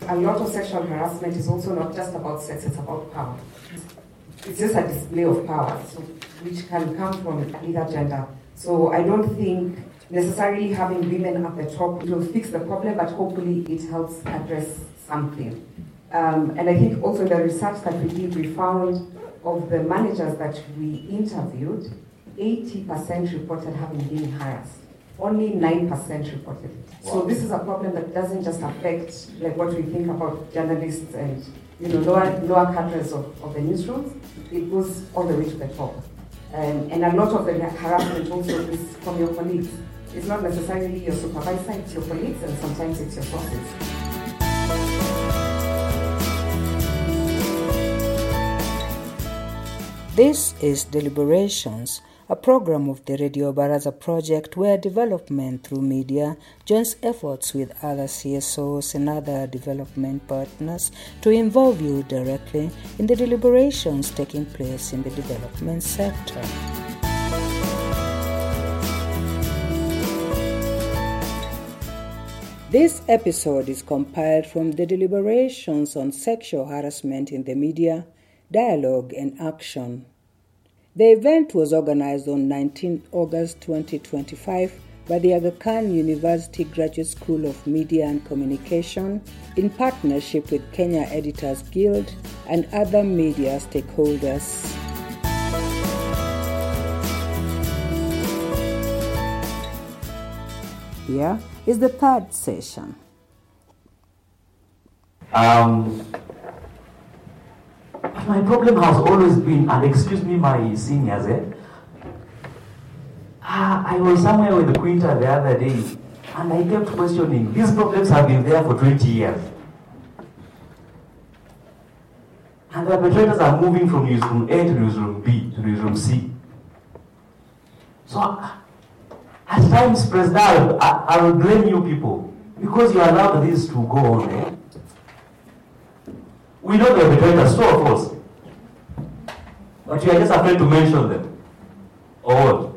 a lot of sexual harassment is also not just about sex, it's about power. It's just a display of power, so, which can come from either gender. So I don't think necessarily having women at the top will fix the problem, but hopefully it helps address something. And I think also the research that we did, we found of the managers that we interviewed, 80% reported having been harassed. Only 9% reported it. Wow. So this is a problem that doesn't just affect like what we think about journalists and lower cadres of the newsrooms. It goes all the way to the top. And a lot of the harassment also is from your colleagues. It's not necessarily your supervisor, it's your colleagues, and sometimes it's your bosses. This is Deliberations, a program of the Radio Baraza project where development through media joins efforts with other CSOs and other development partners to involve you directly in the deliberations taking place in the development sector. This episode is compiled from the deliberations on sexual harassment in the media, dialogue and action. The event was organized on 19 August 2025 by the Aga Khan University Graduate School of Media and Communication in partnership with Kenya Editors Guild and other media stakeholders. Here is the third session. My problem has always been, and excuse me my seniors, I was somewhere with Quinta the other day, and I kept questioning, these problems have been there for 20 years. And the perpetrators are moving from newsroom A to newsroom B to newsroom C. So, at times, President, I will blame you people, because you allowed this to go on. We know the perpetrators, true or false, but you are just afraid to mention them. Or what?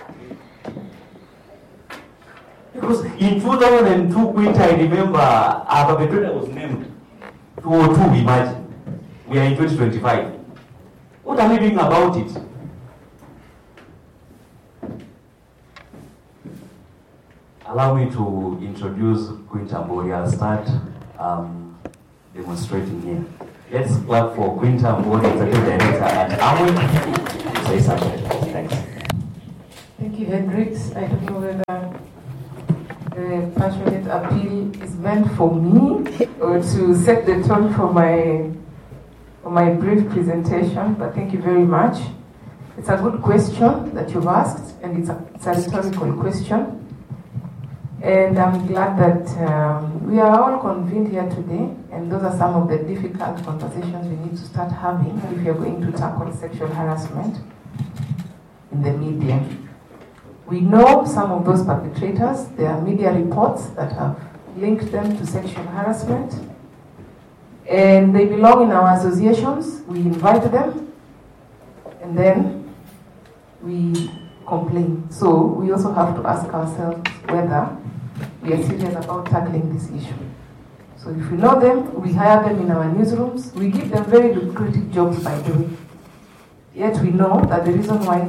Because in 2002, Quinta, I remember, our perpetrator was named 202, imagine. We are in 2025. What are we doing about it? Allow me to introduce Quinta Mbori. I'll start demonstrating here. Let's clap for Quinta Mbori, Executive Director at Amway. Say something. Thanks. Thank you, Hendrix. I don't know whether the passionate appeal is meant for me or to set the tone for my brief presentation, but thank you very much. It's a good question that you've asked, and it's a rhetorical question. And I'm glad that we are all convened here today, and those are some of the difficult conversations we need to start having if you're going to tackle sexual harassment in the media. We know some of those perpetrators. There are media reports that have linked them to sexual harassment, and they belong in our associations. We invite them, and then we complain. So we also have to ask ourselves whether we are serious about tackling this issue. So if we know them, we hire them in our newsrooms, we give them very lucrative jobs by the way. Yet we know that the reason why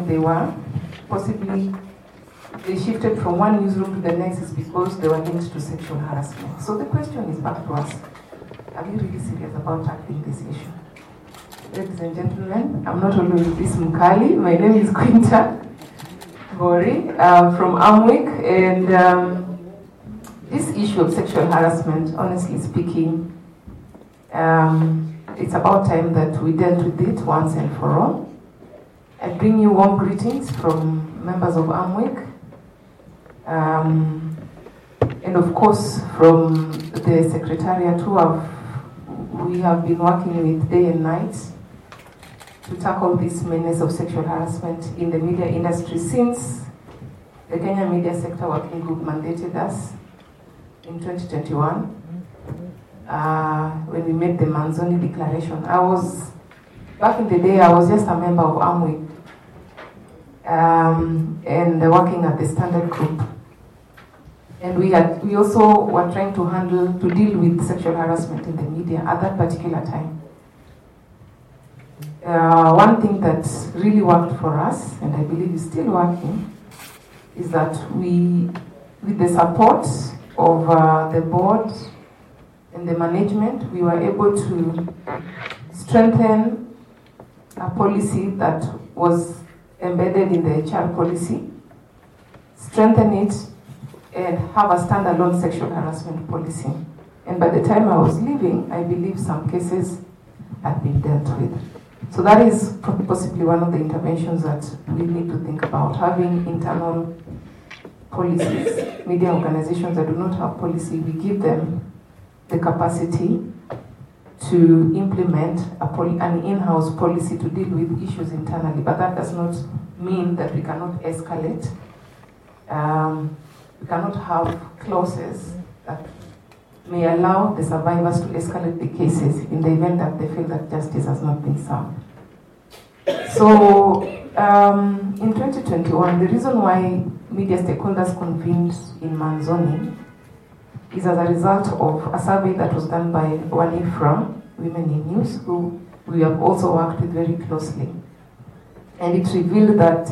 they shifted from one newsroom to the next is because they were linked to sexual harassment. So the question is back to us. Are we really serious about tackling this issue? Ladies and gentlemen, I'm not always this Mkali. My name is Quinta Mbori from Amwick, and this issue of sexual harassment, honestly speaking, it's about time that we dealt with it once and for all. I bring you warm greetings from members of Amwick, and of course from the Secretariat we have been working with day and night to tackle this menace of sexual harassment in the media industry since the Kenya Media Sector Working Group mandated us in 2021 when we made the Manzoni Declaration. Back in the day, I was just a member of Amway and working at the Standard Group. And we also were trying to deal with sexual harassment in the media at that particular time. One thing that really worked for us, and I believe is still working, is that we, with the support of the board and the management, we were able to strengthen a policy that was embedded in the HR policy, strengthen it, and have a standalone sexual harassment policy. And by the time I was leaving, I believe some cases had been dealt with. So that is possibly one of the interventions that we need to think about, having internal policies. Media organizations that do not have policy, we give them the capacity to implement an in-house policy to deal with issues internally, but that does not mean that we cannot escalate. We cannot have clauses that may allow the survivors to escalate the cases in the event that they feel that justice has not been served. So, in 2021, the reason why media stakeholders convened in Manzoni is as a result of a survey that was done by Wani from Women in News, who we have also worked with very closely. And it revealed that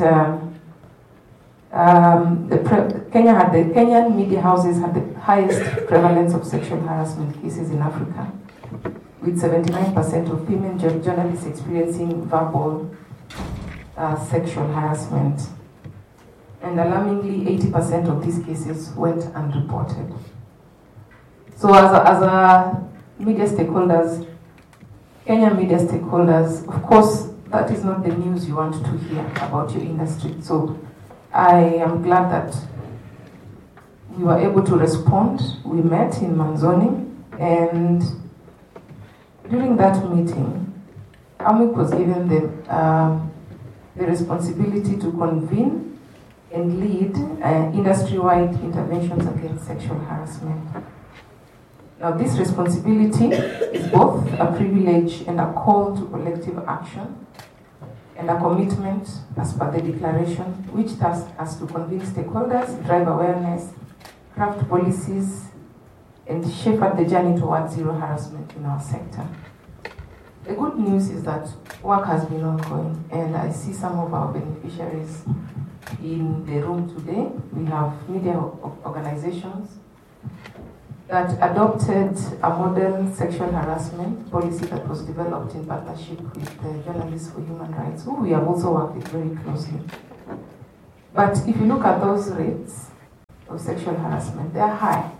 Kenyan media houses had the highest prevalence of sexual harassment cases in Africa, with 79% of female journalists experiencing verbal sexual harassment. And alarmingly, 80% of these cases went unreported. So as a media stakeholders, Kenyan media stakeholders, of course, that is not the news you want to hear about your industry. So I am glad that we were able to respond. We met in Manzoni, and during that meeting, AMWIC was given the responsibility to convene and lead industry-wide interventions against sexual harassment. Now, this responsibility is both a privilege and a call to collective action, and a commitment as per the declaration, which tasks us to convince stakeholders, drive awareness, craft policies, and shepherd the journey towards zero harassment in our sector. The good news is that work has been ongoing, and I see some of our beneficiaries in the room today. We have media organizations that adopted a model sexual harassment policy that was developed in partnership with the Journalists for Human Rights, who we have also worked with very closely. But if you look at those rates of sexual harassment, they are high.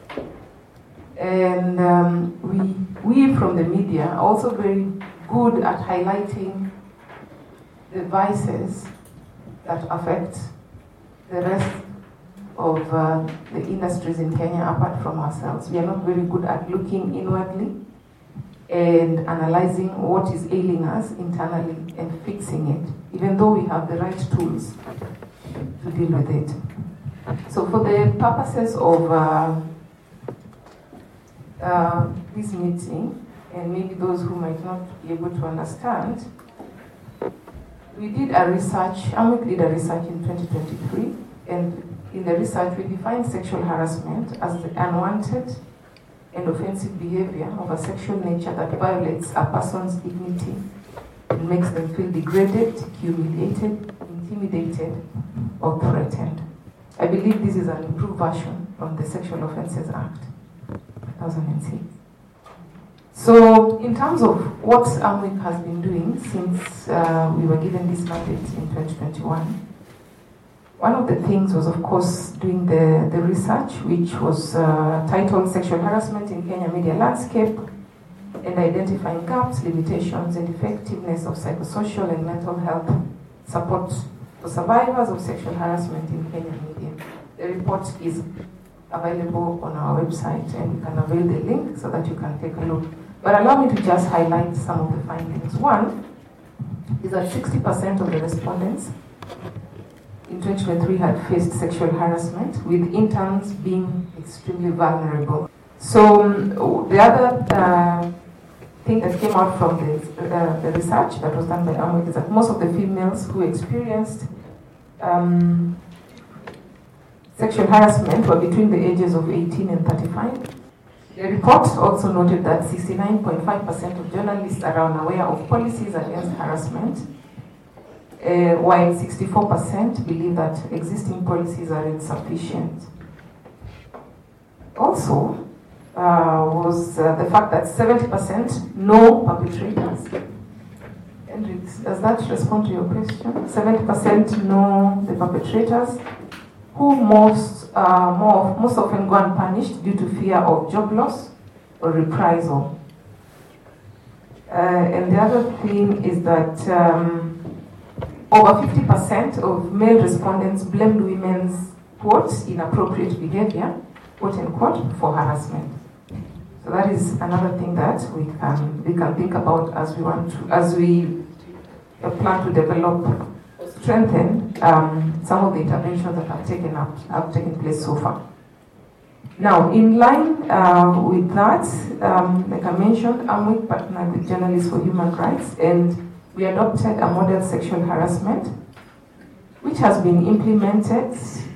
And we from the media are also very good at highlighting the vices that affect the rest of the industries in Kenya apart from ourselves. We are not very good at looking inwardly and analyzing what is ailing us internally and fixing it, even though we have the right tools to deal with it. So for the purposes of this meeting, and maybe those who might not be able to understand, we did a research, AMWIC did a research in 2023, and in the research we defined sexual harassment as the unwanted and offensive behavior of a sexual nature that violates a person's dignity and makes them feel degraded, humiliated, intimidated, or threatened. I believe this is an improved version of the Sexual Offences Act, 2006. So, in terms of what AMWIC has been doing since we were given this mandate in 2021, one of the things was, of course, doing the research, which was titled Sexual Harassment in Kenya Media Landscape, and identifying gaps, limitations, and effectiveness of psychosocial and mental health support for survivors of sexual harassment in Kenya media. The report is available on our website, and you can avail the link so that you can take a look. But allow me to just highlight some of the findings. One is that 60% of the respondents in 2023 had faced sexual harassment, with interns being extremely vulnerable. So the other thing that came out from the research that was done by AMWIC is that most of the females who experienced sexual harassment were between the ages of 18 and 35. The report also noted that 69.5% of journalists are unaware of policies against harassment, while 64% believe that existing policies are insufficient. Also, was the fact that 70% know perpetrators. And does that respond to your question? 70% know the perpetrators, who most often go unpunished due to fear of job loss or reprisal. And the other thing is that over 50% of male respondents blamed women's, quote, inappropriate behavior, quote unquote, for harassment. So that is another thing that we can think about as we plan to develop, strengthen some of the interventions that have taken place so far. Now, in line with that, like I mentioned, AMWIC partnered with Journalists for Human Rights, and we adopted a model sexual harassment, which has been implemented.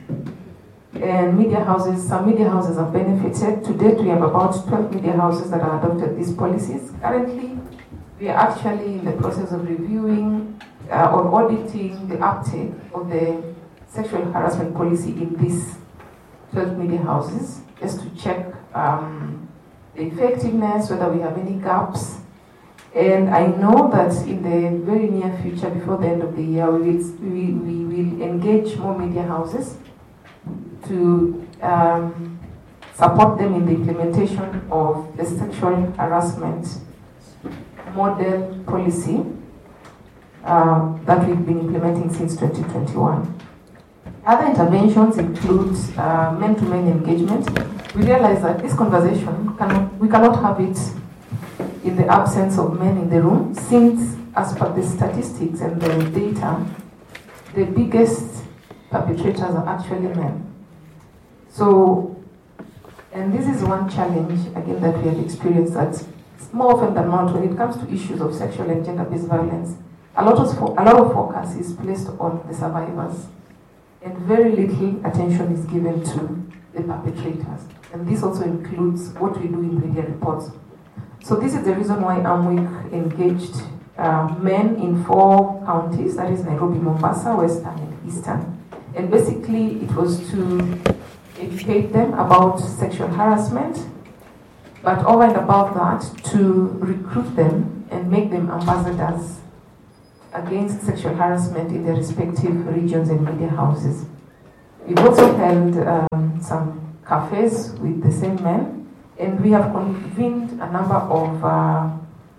And some media houses have benefited. To date, we have about 12 media houses that have adopted these policies. Currently, we are actually in the process of reviewing or auditing the uptake of the sexual harassment policy in these 12 media houses, just to check the effectiveness, whether we have any gaps. And I know that in the very near future, before the end of the year, we will engage more media houses to support them in the implementation of the sexual harassment model policy that we've been implementing since 2021. Other interventions include men-to-men engagement. We realize that this conversation, we cannot have it in the absence of men in the room, since, as per the statistics and the data, the biggest perpetrators are actually men. So, and this is one challenge, again, that we have experienced, that more often than not, when it comes to issues of sexual and gender-based violence, a lot of focus is placed on the survivors, and very little attention is given to the perpetrators. And this also includes what we do in media reports. So this is the reason why AMWIC engaged men in 4 counties, that is Nairobi, Mombasa, Western, and Eastern. And basically, it was to educate them about sexual harassment, but over and above that, to recruit them and make them ambassadors against sexual harassment in their respective regions and media houses. We've also held some cafes with the same men, and we have convened a number of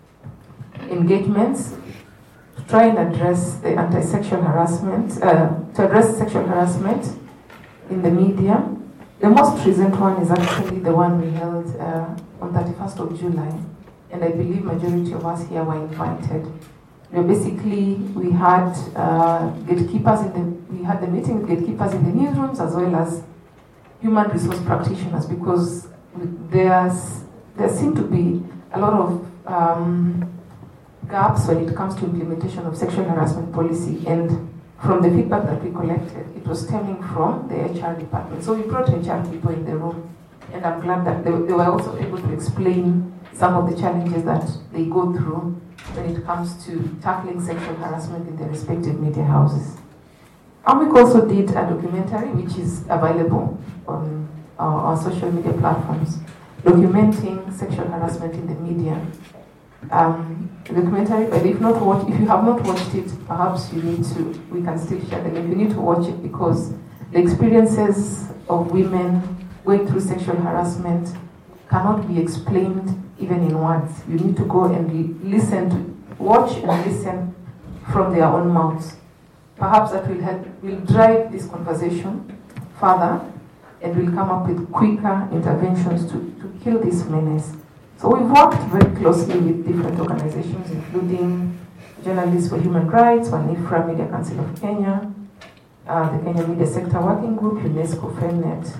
engagements to try and address the anti-sexual harassment, to address sexual harassment in the media. The most recent one is actually the one we held on 31st of July, and I believe majority of us here were invited. Basically, we had gatekeepers we had the meeting with gatekeepers in the newsrooms, as well as human resource practitioners, because there seem to be a lot of gaps when it comes to implementation of sexual harassment policy. And from the feedback that we collected, it was stemming from the HR department. So we brought HR people in the room, and I'm glad that they were also able to explain some of the challenges that they go through when it comes to tackling sexual harassment in their respective media houses. AMWIC also did a documentary which is available on our social media platforms, documenting sexual harassment in the media. The documentary, but if you have not watched it, perhaps we can still share the link. You need to watch it, because the experiences of women going through sexual harassment cannot be explained even in words. You need to go and watch and listen from their own mouths. Perhaps that will drive this conversation further, and will come up with quicker interventions to kill this menace. So we've worked very closely with different organizations, including Journalists for Human Rights, WANIFRA, Media Council of Kenya, the Kenya Media Sector Working Group, UNESCO, FEMNET,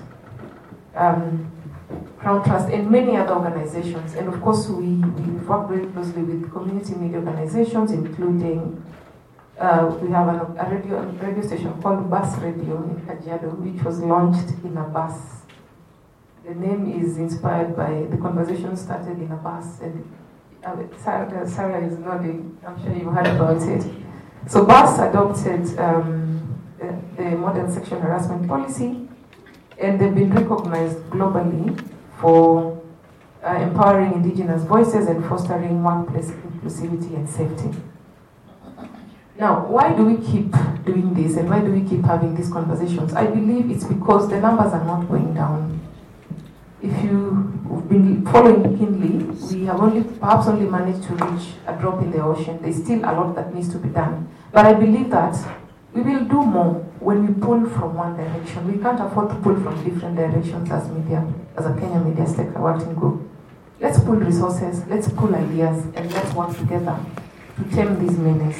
Crown Trust, and many other organizations. And of course, we've worked very closely with community media organizations, including we have a radio station called Bus Radio in Kajiado, which was launched in a bus. The name is inspired by the conversation started in a bus, and Sarah is nodding. I'm sure you heard about it. So BUS adopted the modern sexual harassment policy, and they've been recognized globally for empowering indigenous voices and fostering workplace inclusivity and safety. Now, why do we keep doing this, and why do we keep having these conversations? I believe it's because the numbers are not going down. If you've been following keenly, we have perhaps only managed to reach a drop in the ocean. There's still a lot that needs to be done. But I believe that we will do more when we pull from one direction. We can't afford to pull from different directions as media, as a Kenya Media Sector Working Group. Let's pull resources, let's pull ideas, and let's work together to tame this menace.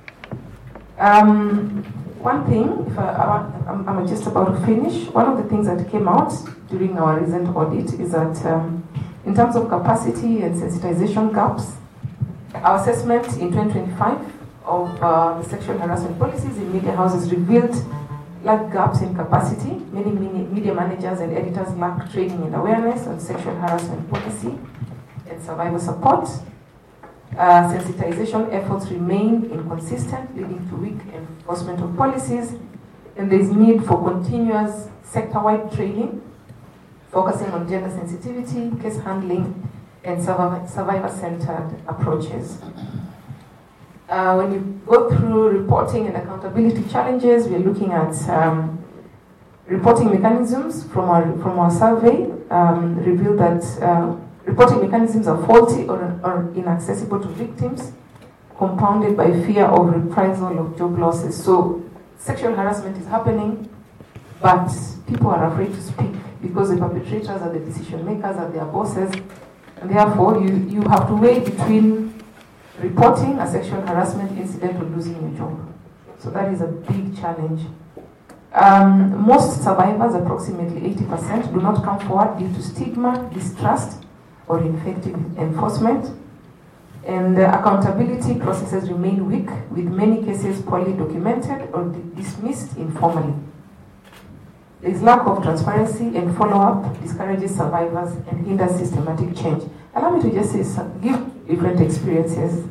One thing, I'm just about to finish, one of the things that came out during our recent audit is that in terms of capacity and sensitization gaps, our assessment in 2025 of the sexual harassment policies in media houses revealed large gaps in capacity. Many media managers and editors lack training and awareness on sexual harassment policy and survivor support. Sensitization efforts remain inconsistent, leading to weak enforcement of policies, and there is need for continuous sector-wide training, focusing on gender sensitivity, case handling, and survivor-centered approaches. When you go through reporting and accountability challenges, we are looking at reporting mechanisms from our survey revealed that reporting mechanisms are faulty or inaccessible to victims, compounded by fear of reprisal of job losses. So sexual harassment is happening, but people are afraid to speak because the perpetrators are the decision makers, are their bosses, and therefore you have to weigh between reporting a sexual harassment incident or losing your job. So that is a big challenge. Most survivors, approximately 80%, do not come forward due to stigma, distrust, or ineffective enforcement. And accountability processes remain weak, with many cases poorly documented or dismissed informally. There is lack of transparency, and follow-up discourages survivors and hinders systematic change. Allow me to just give different experiences.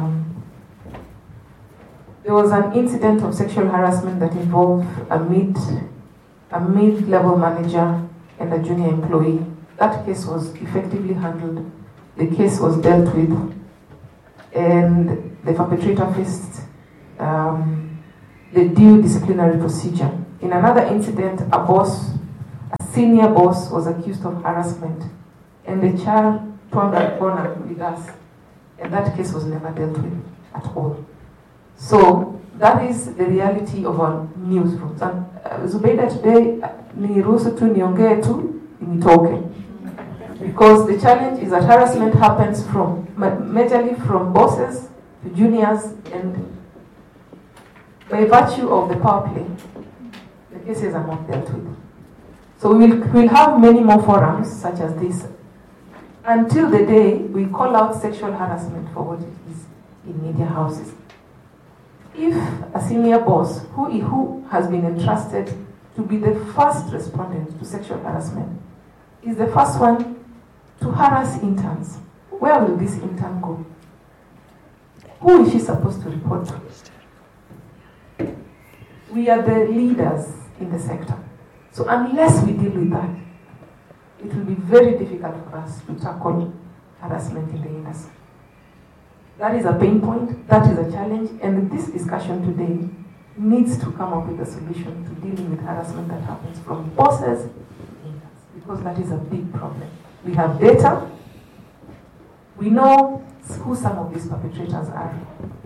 There was an incident of sexual harassment that involved a mid-level manager and a junior employee. That case was effectively handled. The case was dealt with, and the perpetrator faced the due disciplinary procedure. In another incident, a senior boss was accused of harassment, and the child turned a corner with us, and that case was never dealt with at all. So that is the reality of our newsrooms. And Zubeida, today niruhusu tu niongee tu nitoke, because the challenge is that harassment happens majorly from bosses to juniors, and by virtue of the power play, the cases are not dealt with. So we'll have many more forums such as this until the day we call out sexual harassment for what it is in media houses. If a senior boss who has been entrusted to be the first respondent to sexual harassment is the first one to harass interns, where will this intern go? Who is she supposed to report to? We are the leaders in the sector. So unless we deal with that, it will be very difficult for us to tackle harassment in the industry. That is a pain point, that is a challenge, and this discussion today needs to come up with a solution to dealing with harassment that happens from bosses, because that is a big problem. We have data, we know who some of these perpetrators are.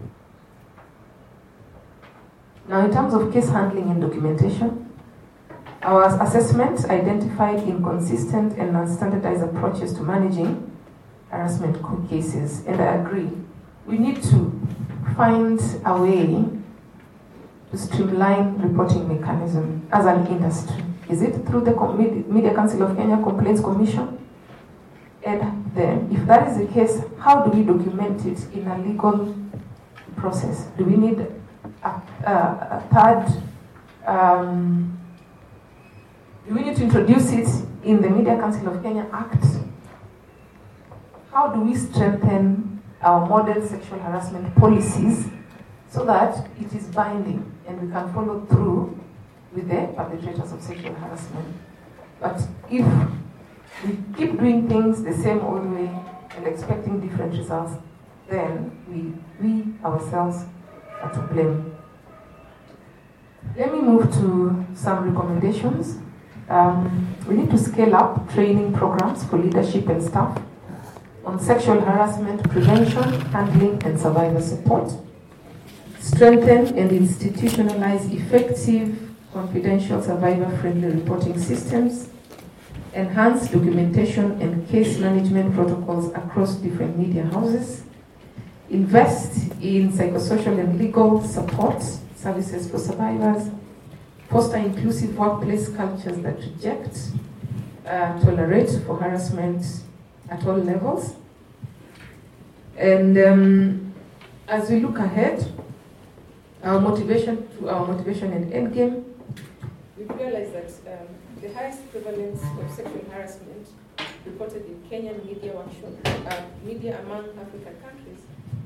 Now, in terms of case handling and documentation, our assessment identified inconsistent and non-standardized approaches to managing harassment cases, and I agree. We need to find a way to streamline reporting mechanism as an industry. Is it through the Media Council of Kenya Complaints Commission? And then, if that is the case, how do we document it in a legal process? Do we need third, we need to introduce it in the Media Council of Kenya Act. How do we strengthen our model sexual harassment policies so that it is binding and we can follow through with the perpetrators of sexual harassment? But if we keep doing things the same old way and expecting different results, then we ourselves are to blame. Let me move to some recommendations. We need to scale up training programs for leadership and staff on sexual harassment prevention, handling, and survivor support. Strengthen and institutionalize effective, confidential, survivor-friendly reporting systems. Enhance documentation and case management protocols across different media houses. Invest in psychosocial and legal support services for survivors. Foster inclusive workplace cultures that reject, tolerate for harassment at all levels. And as we look ahead, our motivation and endgame, we realize that the highest prevalence of sexual harassment reported in Kenyan media media among African countries.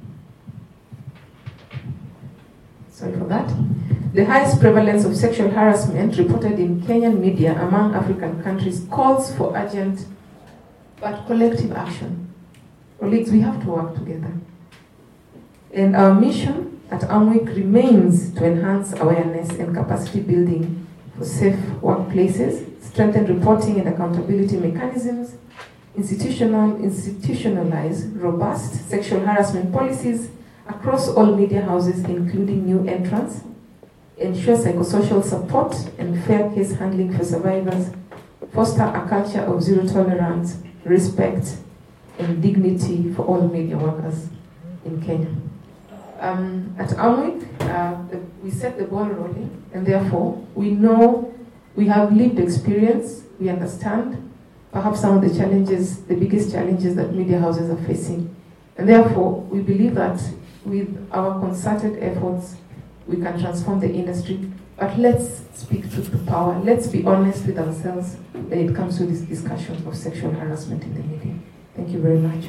Sorry for that. The highest prevalence of sexual harassment reported in Kenyan media among African countries calls for urgent but collective action. Colleagues, we have to work together. And our mission at AMWIC remains to enhance awareness and capacity building for safe workplaces, strengthen reporting and accountability mechanisms, institutionalize robust sexual harassment policies across all media houses, including new entrants, ensure psychosocial support and fair case handling for survivors, foster a culture of zero tolerance, respect, and dignity for all media workers in Kenya. At AMWIC, we set the ball rolling, and therefore we know we have lived experience, we understand perhaps some of the challenges, the biggest challenges that media houses are facing. And therefore, we believe that with our concerted efforts, we can transform the industry. But let's speak truth to power. Let's be honest with ourselves when it comes to this discussion of sexual harassment in the media. Thank you very much.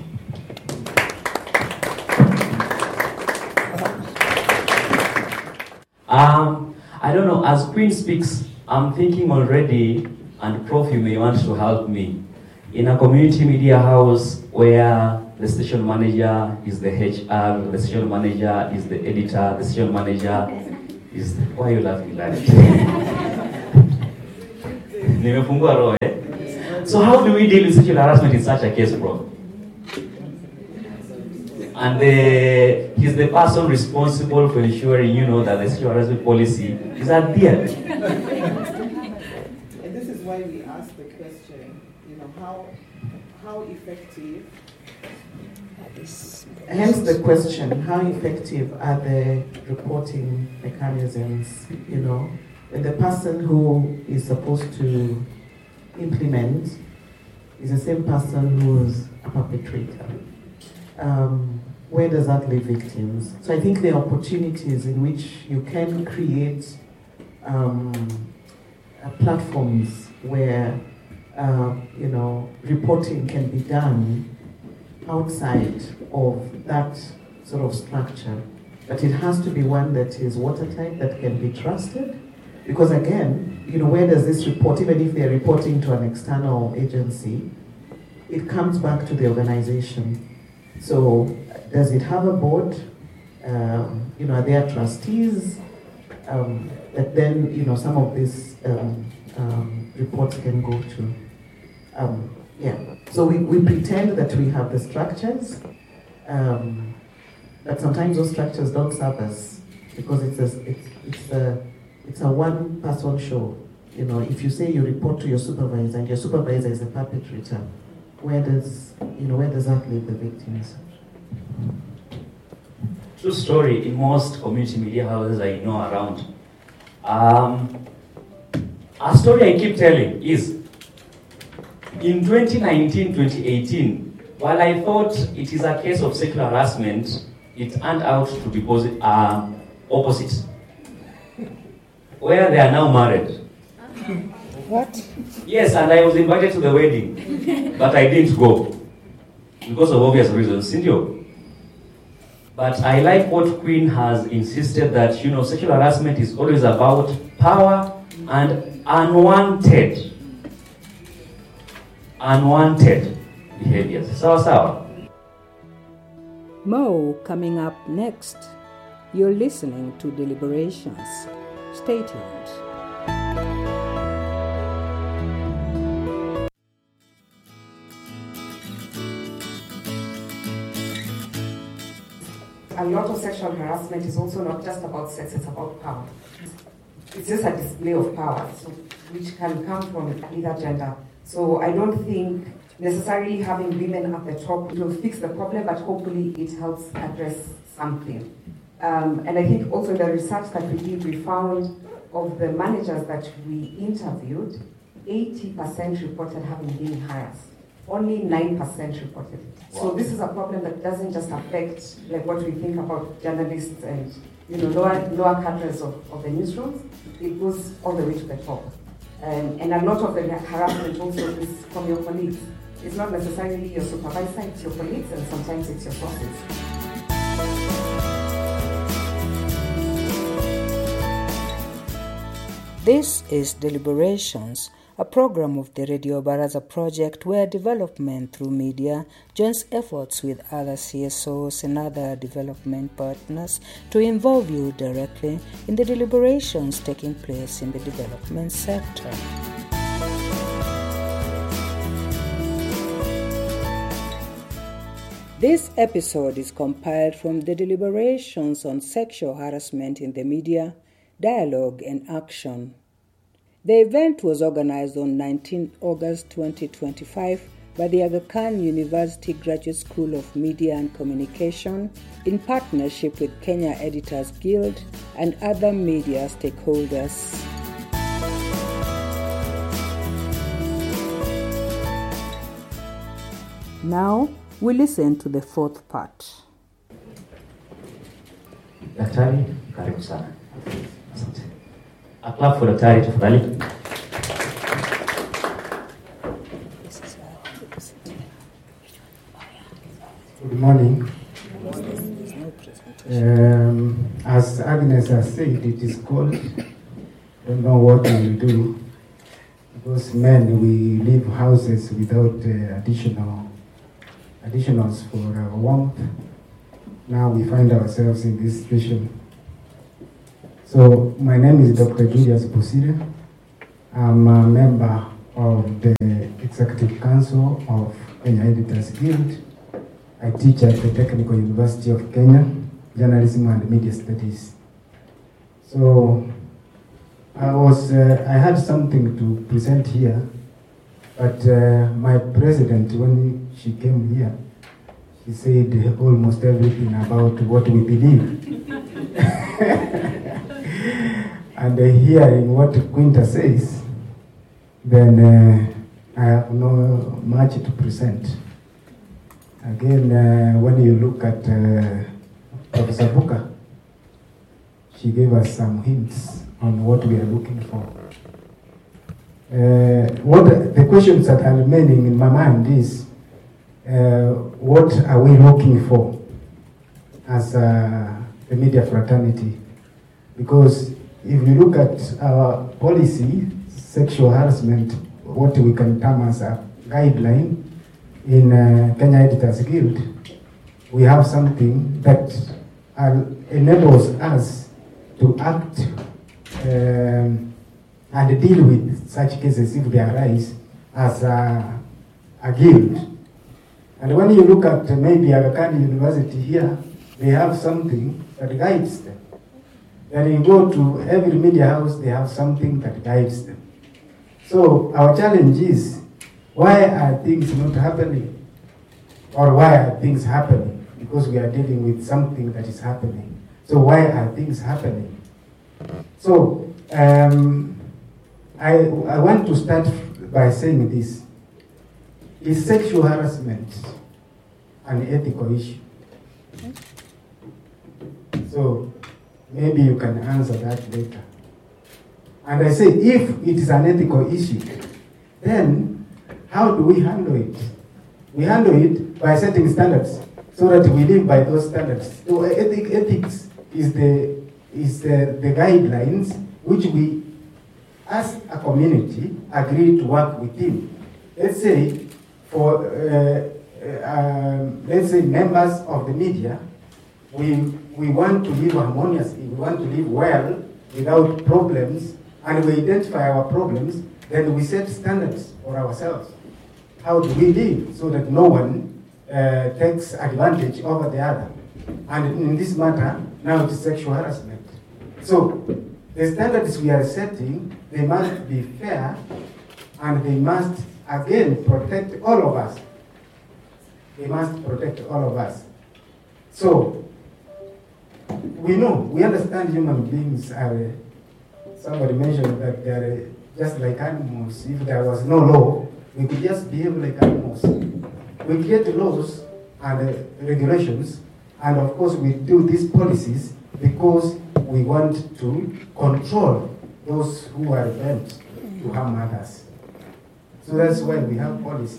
I don't know, as Queen speaks, I'm thinking already, and Prof, you may want to help me, in a community media house where the station manager is the HR, the station manager is the editor, the station manager is... Why are you laughing like that? Nimefungua roho, eh? So how do we deal with sexual harassment in such a case, Prof? And he's the person responsible for ensuring, that the sexual harassment policy is adhered. And this is why we ask the question, how effective, hence the question, how effective are the reporting mechanisms, and the person who is supposed to implement is the same person who's a perpetrator. Where does that leave victims? So I think there are opportunities in which you can create platforms where reporting can be done outside of that sort of structure. But it has to be one that is watertight, that can be trusted. Because again, where does this report, even if they're reporting to an external agency, it comes back to the organization. So does it have a board? Are there trustees? That then, some of these reports can go to. So we pretend that we have the structures, but sometimes those structures don't serve us because it's a one-person show. If you say you report to your supervisor and your supervisor is a perpetrator, where does that leave the victims? True story, in most community media houses I know around. A story I keep telling is, in 2019, 2018, while I thought it is a case of sexual harassment, it turned out to be opposite. where they are now married. What? Yes, and I was invited to the wedding, but I didn't go because of obvious reasons, didn't you? But I like what Queen has insisted that, sexual harassment is always about power and unwanted behaviors. Sawa. More coming up next. You're listening to Deliberations. Stay tuned. A lot of sexual harassment is also not just about sex, it's about power. It's just a display of power, so, which can come from either gender. So I don't think necessarily having women at the top will fix the problem, but hopefully it helps address something. And I think also the research that we did, we found of the managers that we interviewed, 80% reported having been harassed. Only 9% reported it. Wow. So this is a problem that doesn't just affect like what we think about journalists and lower cadres of the newsrooms. It goes all the way to the top. And a lot of the harassment also is from your colleagues. It's not necessarily your supervisor, it's your colleagues, and sometimes it's your bosses. This is Deliberations, a program of the Radio Baraza project where development through media joins efforts with other CSOs and other development partners to involve you directly in the deliberations taking place in the development sector. This episode is compiled from the Deliberations on Sexual Harassment in the Media, Dialogue and Action. The event was organized on 19 August 2025 by the Aga Khan University Graduate School of Media and Communication in partnership with Kenya Editors Guild and other media stakeholders. Now, we listen to the fourth part. Daktari, karibu sana. Asante. A clap for Daktari tafadhali. Good morning. As Agnes has said, it is cold. Don't know what we will do. Because men, we leave houses without additionals for our warmth. Now we find ourselves in this situation. So my name is Dr. Julius Busire. I'm a member of the Executive Council of Kenya Editors Guild. I teach at the Technical University of Kenya, Journalism and Media Studies. So I had something to present here, but my president, when she came here, she said almost everything about what we believe. And hearing what Quinta says, then I have no much to present. Again, when you look at Professor Buka, she gave us some hints on what we are looking for. What the questions that are remaining in my mind is, what are we looking for as the media fraternity? Because if you look at our policy, sexual harassment, what we can term as a guideline in Kenya Editors Guild, we have something that enables us to act and deal with such cases if they arise as a guild. And when you look at maybe Aga Khan University here, they have something that guides them. When you go to every media house, they have something that guides them. So our challenge is, why are things not happening? Or why are things happening? Because we are dealing with something that is happening. So why are things happening? So I want to start by saying this. Is sexual harassment an ethical issue? So maybe you can answer that later. And I say, if it is an ethical issue, then how do we handle it? We handle it by setting standards so that we live by those standards. So ethics is the guidelines which we, as a community, agree to work within. Let's say, for members of the media, we want to live harmoniously, we want to live well without problems, and we identify our problems, then we set standards for ourselves. How do we live so that no one takes advantage over the other? And in this matter, now it is sexual harassment. So the standards we are setting, they must be fair, and they must, again, protect all of us. They must protect all of us. So we know, we understand human beings are, somebody mentioned that they are just like animals. If there was no law, we could just behave like animals. We create laws and regulations, and of course we do these policies because we want to control those who are bent to harm others. So that's why we have policy.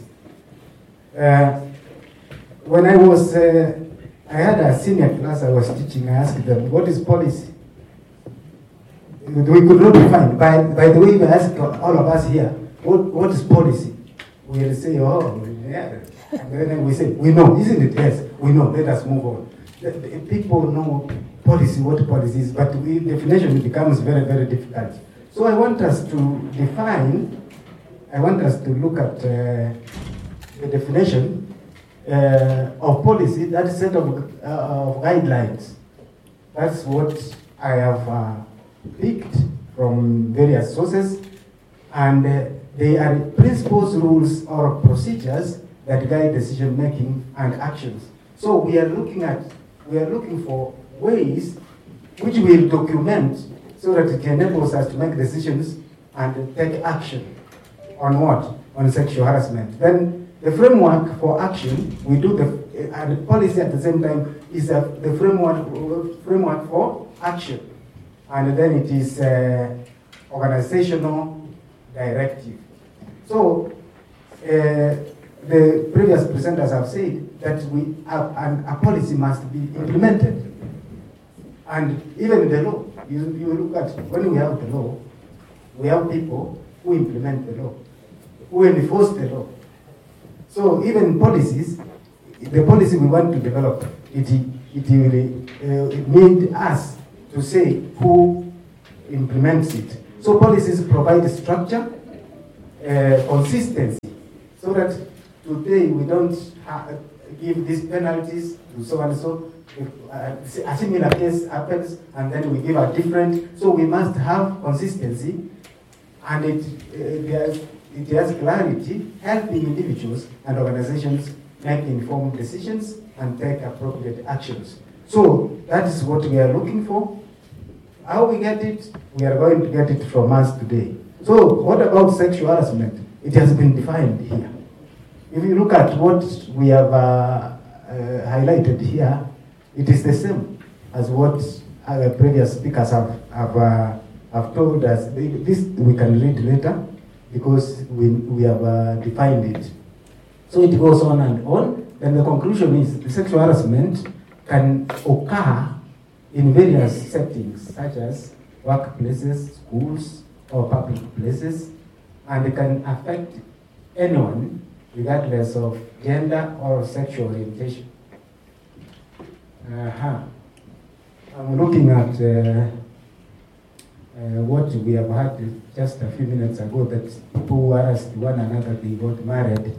When I was, I had a senior class I was teaching, I asked them, what is policy? We could not define. By the way, we ask all of us here, what is policy? We will say, oh, yeah. And then we say, we know, isn't it? Yes, we know, let us move on. The people know policy, what policy is, but the definition becomes very, very difficult. So I want us to define, I want us to look at the definition of policy, that set of guidelines. That's what I have picked from various sources, and they are principles, rules, or procedures that guide decision making and actions. So we are looking for ways which will document so that it enables us to make decisions and take action on what? On sexual harassment. Then the framework for action, we do and the policy at the same time is the framework for action. And then it is organizational directive. So the previous presenters have said that a policy must be implemented. And even the law, you look at, when we have the law, we have people who implement the law, who enforce the law. So even policies, the policy we want to develop, it need us to say who implements it. So policies provide structure, consistency, so that today we don't give these penalties to so and so. If a similar case happens and then we give a different. So we must have consistency, and it has clarity, helping individuals and organizations make informed decisions and take appropriate actions. So that is what we are looking for. How we get it? We are going to get it from us today. So what about sexual harassment? It has been defined here. If you look at what we have highlighted here, it is the same as what other previous speakers have told us. This we can read later because we have defined it. So it goes on and on. Then the conclusion is the sexual harassment can occur in various settings, such as workplaces, schools, or public places, and it can affect anyone regardless of gender or sexual orientation. I'm looking at what we have had just a few minutes ago, that people who harassed one another, they got married.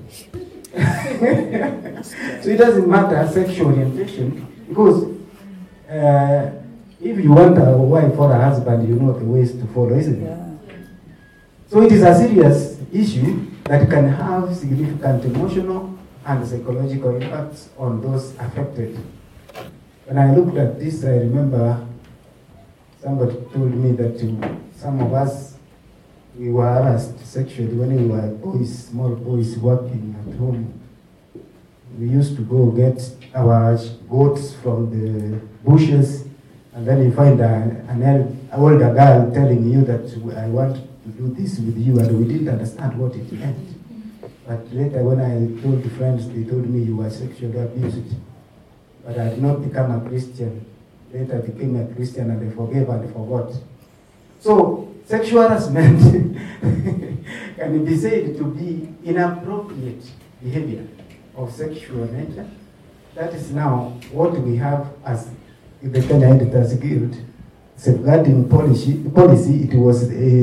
So it doesn't matter sexual orientation, because if you want a wife or a husband, you know the ways to follow, isn't it? Yeah. So it is a serious issue that can have significant emotional and psychological impacts on those affected. When I looked at this, I remember somebody told me that some of us, we were harassed sexually when we were boys, small boys working at home. We used to go get our goats from the bushes And then you find an older girl telling you that I want to do this with you, and we didn't understand what it meant. But later when I told the friends, they told me you were sexually abused. But I did not become a Christian. Later I became a Christian and I forgave and forgot. So sexual harassment can be said to be inappropriate behavior of sexual nature. That is now what we have as the Kenya Editors Guild safeguarding policy. It was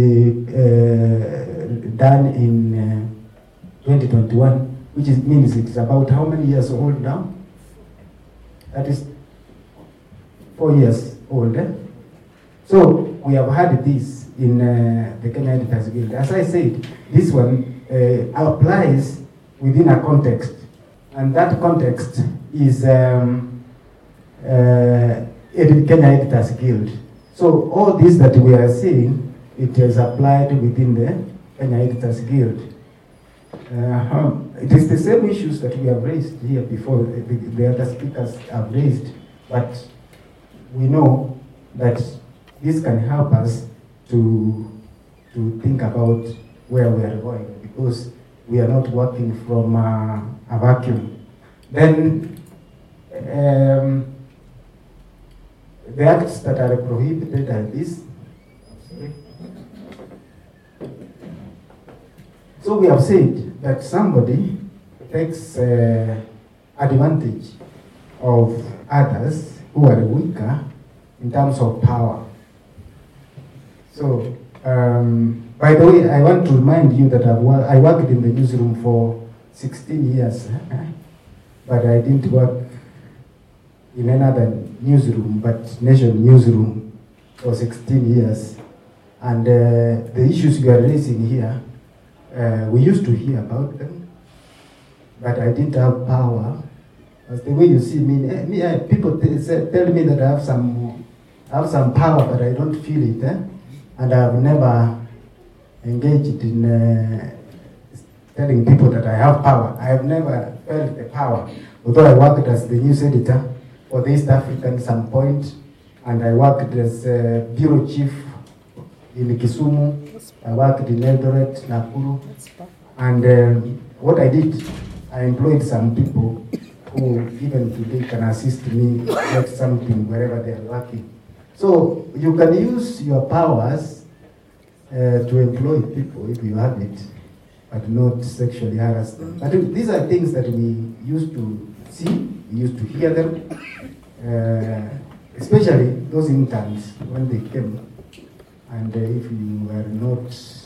done in 2021, which means it's about how many years old now? That is 4 years old. So we have had this in the Kenya Editors Guild. As I said, this one applies within a context, and that context is Kenya Editors Guild. So all this that we are seeing, it is applied within the Kenya Editors Guild. It is the same issues that we have raised here before, the other speakers have raised, but we know that this can help us to think about where we are going, because we are not working from a vacuum. Then the acts that are prohibited are this. So we have said that somebody takes advantage of others who are weaker in terms of power. So, by the way, I want to remind you that I worked in the newsroom for 16 years, but I didn't work in another newsroom, but Nation newsroom for 16 years. And the issues you are raising here, we used to hear about them, but I didn't have power. As the way you see me, people tell me that I have some power, but I don't feel it, and I've never engaged in telling people that I have power. I have never felt the power, although I worked as the news editor for the East African at some point, and I worked as bureau chief in Kisumu. I worked in Eldoret, Nakuru, and what I did, I employed some people who even today can assist me get something wherever they are working. So you can use your powers to employ people if you have it, but not sexually harass them. But these are things that we used to see, we used to hear them, especially those interns when they came. And if you were not